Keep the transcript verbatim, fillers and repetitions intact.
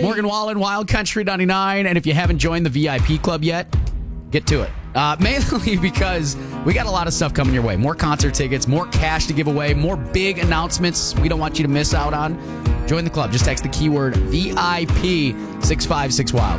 Morgan Wallen, Wild Country ninety-nine. And if you haven't joined the V I P club yet, get to it. Uh, mainly because we got a lot of stuff coming your way. More concert tickets, more cash to give away, more big announcements we don't want you to miss out on. Join the club. Just text the keyword V I P six five six Wild.